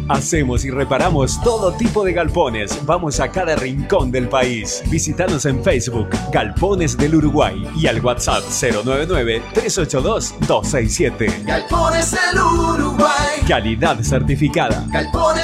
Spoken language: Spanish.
Hacemos y reparamos todo tipo de galpones. Vamos a cada rincón del país. Visítanos en Facebook, Galpones del Uruguay, y al WhatsApp 099-382-267. Galpones del Uruguay. Calidad certificada. Galpones